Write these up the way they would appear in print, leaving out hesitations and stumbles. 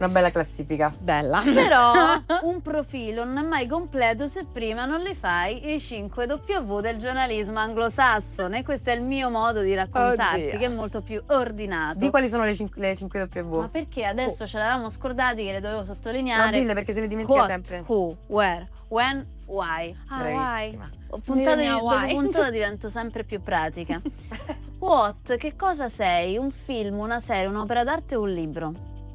Una bella classifica. Bella. Però un profilo non è mai completo se prima non li fai i 5 W del giornalismo anglosassone. Questo è il mio modo di raccontarti, Oddio. che è molto più ordinato. Di quali sono le 5 W? Ma perché adesso ce l'avevamo scordati che le dovevo sottolineare. No, dille perché se ne dimentica What, sempre. who, where, when, why. Bravissima. Dopo puntata divento sempre più pratica. What, che cosa sei? Un film, una serie, un'opera d'arte o un libro?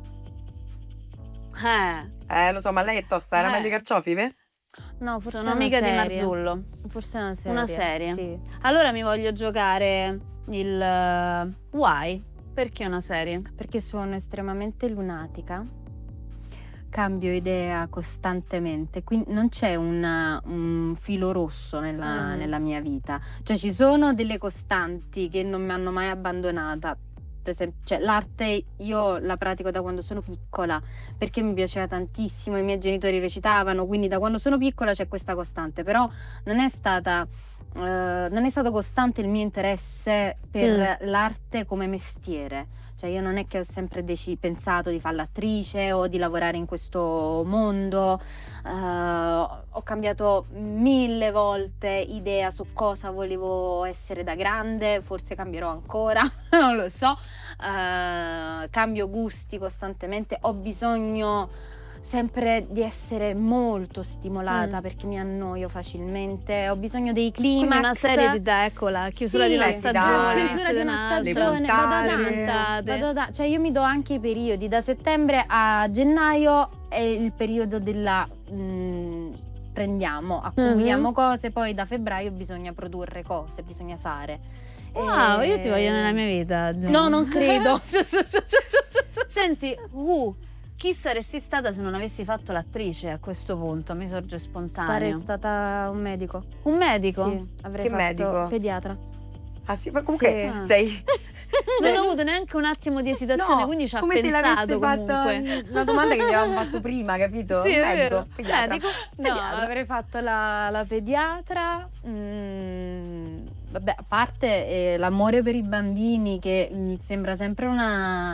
Lo so, ma lei è tosta, era meglio i carciofi, beh? No, forse Sono è una amica di serie. Marzullo. Forse è una serie. Una serie. Sì. Allora mi voglio giocare il why. Perché una serie? Perché sono estremamente lunatica. Cambio idea costantemente, quindi non c'è un filo rosso nella mia vita. Cioè ci sono delle costanti che non mi hanno mai abbandonata. Per esempio, cioè, l'arte io la pratico da quando sono piccola perché mi piaceva tantissimo, i miei genitori recitavano, quindi da quando sono piccola c'è questa costante, però non è stato costante il mio interesse per l'arte come mestiere. Cioè io non è che ho sempre pensato di fare l'attrice o di lavorare in questo mondo, ho cambiato 1000 volte idea su cosa volevo essere da grande, forse cambierò ancora, non lo so, cambio gusti costantemente, ho bisogno sempre di essere molto stimolata perché mi annoio facilmente, ho bisogno dei climax. Quindi una serie di eccola, chiusura Sì, di una stagione, chiusura di una le stagione, puntate. cioè io mi do anche i periodi, da settembre a gennaio è il periodo della prendiamo, accumuliamo cose, poi da febbraio bisogna produrre cose, bisogna fare. Wow, io ti voglio nella mia vita. No, non credo. Senti, chi saresti stata se non avessi fatto l'attrice a questo punto? Mi sorge spontaneo. Sarei stata un medico. Un medico? Sì, avrei Che fatto medico? pediatra. Ah sì, ma comunque Sì. sei... Non ho avuto neanche un attimo di esitazione, No, quindi ci ha come se l'avesse pensato comunque. fatto una domanda che gli avevamo fatto prima, capito? Sì, è Medico, vero. pediatra. Medico, No, pediatra. avrei fatto la pediatra. Vabbè, a parte l'amore per i bambini, che mi sembra sempre una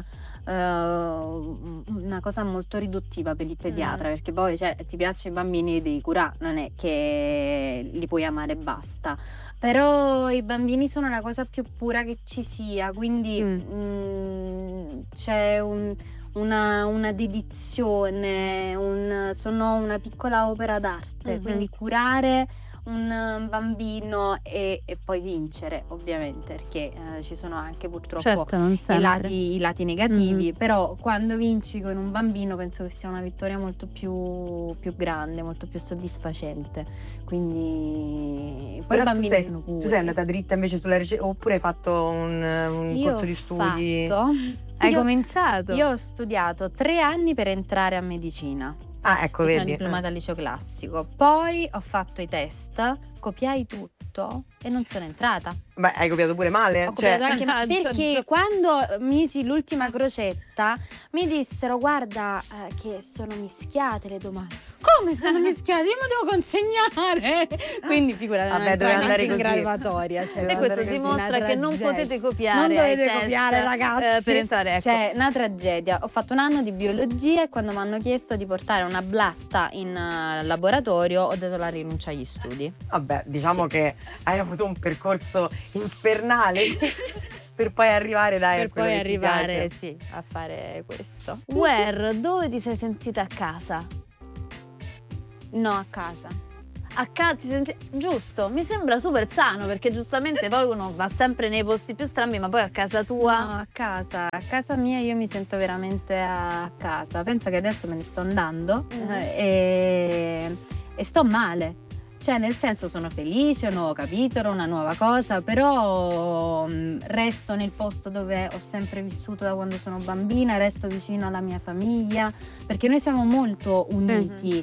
cosa molto riduttiva per il pediatra, perché poi ti piacciono i bambini li devi curare, non è che li puoi amare e basta. Però i bambini sono la cosa più pura che ci sia, quindi c'è una dedizione, sono una piccola opera d'arte, quindi curare un bambino e poi vincere, ovviamente, perché ci sono anche purtroppo Certo, non sempre. i lati negativi, però quando vinci con un bambino penso che sia una vittoria molto più grande, molto più soddisfacente. Quindi poi Però i bambini sono tu puri. sei andata dritta invece sulla ricerca oppure hai fatto un Io corso di studi? Hai Io- cominciato? Io ho studiato 3 anni per entrare a medicina. Ah, ecco, Sono vedi. diplomata al liceo classico. Poi ho fatto i test, copiai tutto e non sono entrata. Beh, hai copiato pure male. Ho copiato anche perché quando misi l'ultima crocetta mi dissero guarda che sono mischiate le domande. Come sono mischiate? Io mi devo consegnare. Quindi figurati, Vabbè, non doveva andare in così. graduatoria. Cioè, E questo dimostra che non potete copiare. Non dovete ai test, copiare, ragazzi. per entrare, ecco. Cioè, una tragedia. Ho fatto un anno di biologia e quando mi hanno chiesto di portare una blatta in laboratorio ho dato la rinuncia agli studi. Vabbè, diciamo che hai avuto un percorso infernale per poi arrivare Per a quello poi che ti arrivare, piace. sì, a fare questo. Where, dove ti sei sentita a casa? No, a casa. A casa ti senti... Giusto, mi sembra super sano perché giustamente poi uno va sempre nei posti più strambi, ma poi a casa tua... No, a casa mia io mi sento veramente a casa. Pensa che adesso me ne sto andando e sto male. Cioè, nel senso, sono felice, un nuovo capitolo, una nuova cosa, però resto nel posto dove ho sempre vissuto da quando sono bambina, resto vicino alla mia famiglia, perché noi siamo molto uniti.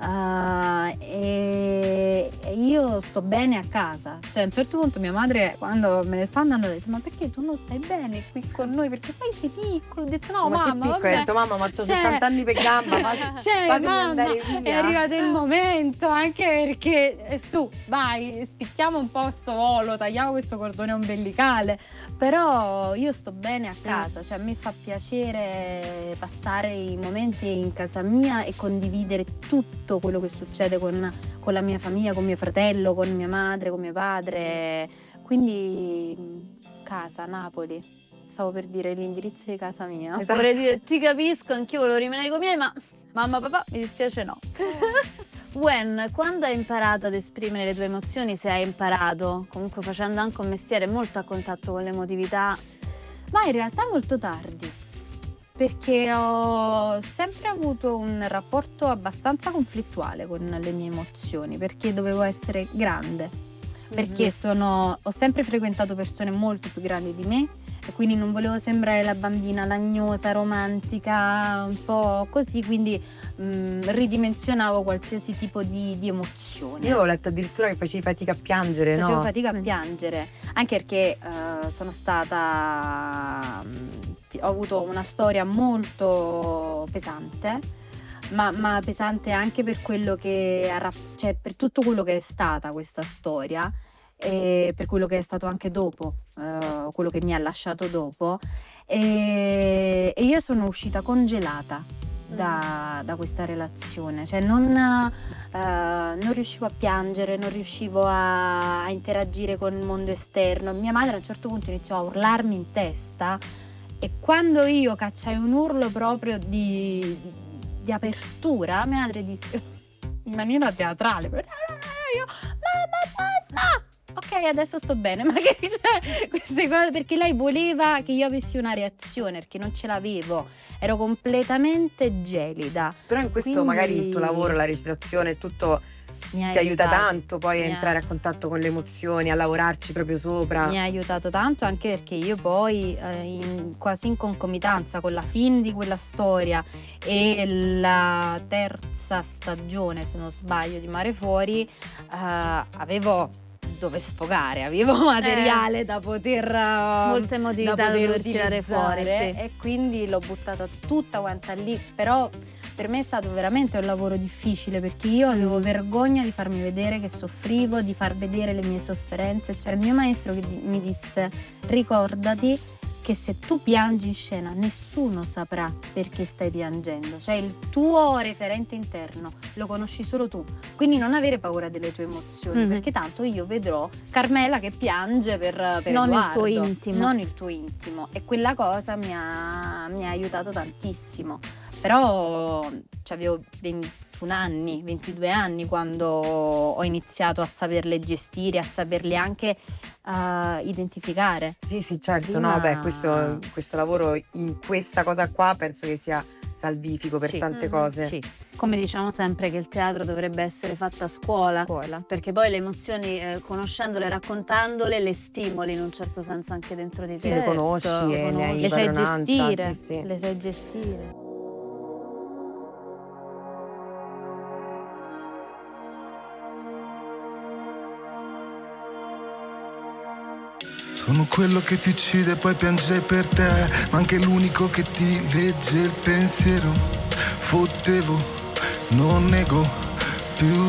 E io sto bene a casa. Cioè, a un certo punto mia madre, quando me ne sta andando, ha detto ma perché tu non stai bene qui con noi? Perché poi sei piccolo. Ho detto no, Ma che mamma, piccolo, vabbè. ho detto mamma, ma c'ho 70 anni per gamba, fatemi Mamma, andare via. è arrivato il momento, anche perché dire su, vai, spicchiamo un po' sto volo, tagliamo questo cordone ombelicale, però io sto bene a casa, cioè a me fa piacere passare i momenti in casa mia e condividere tutto quello che succede con la mia famiglia, con mio fratello, con mia madre, con mio padre, quindi casa, Napoli. Stavo per dire l'indirizzo di casa mia. Esatto. Vorrei dire, ti capisco, anch'io volevo rimanere con i miei, ma mamma, papà, mi dispiace no. Gwen, quando hai imparato ad esprimere le tue emozioni, se hai imparato, comunque facendo anche un mestiere molto a contatto con l'emotività? Ma in realtà molto tardi, perché ho sempre avuto un rapporto abbastanza conflittuale con le mie emozioni, perché dovevo essere grande, perché ho sempre frequentato persone molto più grandi di me e quindi non volevo sembrare la bambina lagnosa, romantica, un po' così, quindi ridimensionavo qualsiasi tipo di emozione. Io ho letto addirittura che facevi fatica a piangere, Facevo no? fatica a piangere, anche perché sono stata... ho avuto una storia molto pesante, ma pesante anche per quello che cioè per tutto quello che è stata questa storia e per quello che è stato anche dopo, quello che mi ha lasciato dopo, e io sono uscita congelata da questa relazione, cioè non riuscivo a piangere, non riuscivo a interagire con il mondo esterno. Mia madre a un certo punto iniziò a urlarmi in testa e quando io cacciai un urlo proprio di apertura, mia madre disse in maniera teatrale, io, mamma basta! Ok, adesso sto bene, ma che c'è queste cose? Perché lei voleva che io avessi una reazione, perché non ce l'avevo, ero completamente gelida. Però in questo Quindi magari il tuo lavoro, la recitazione, tutto ti aiuta tanto poi a entrare a contatto con le emozioni, a lavorarci proprio sopra. Mi ha aiutato tanto anche perché io poi quasi in concomitanza con la fine di quella storia e la terza stagione, se non sbaglio, di Mare Fuori, avevo dove sfogare, avevo materiale da poter molta emotività da poter tirare fuori, sì. E quindi l'ho buttata tutta quanta lì, però per me è stato veramente un lavoro difficile perché io avevo vergogna di farmi vedere che soffrivo, di far vedere le mie sofferenze. C'era il mio maestro che mi disse: ricordati che se tu piangi in scena nessuno saprà perché stai piangendo, cioè il tuo referente interno lo conosci solo tu, quindi non avere paura delle tue emozioni, perché tanto io vedrò Carmela che piange per non Edoardo, il tuo intimo, non il tuo intimo, e quella cosa mi ha aiutato tantissimo. Però avevo 21 anni, 22 anni quando ho iniziato a saperle gestire, a saperle anche identificare. Sì, certo, Prima... no, beh, questo lavoro in questa cosa qua penso che sia salvifico per tante cose. Sì. Come diciamo sempre che il teatro dovrebbe essere fatto a scuola. Perché poi le emozioni, conoscendole, raccontandole, le stimoli in un certo senso anche dentro di te. Le conosci e ne hai le sai padronanza, gestire, sì. le sai gestire. Sono quello che ti uccide e poi piange per te, ma anche l'unico che ti legge il pensiero. Fottevo, non nego più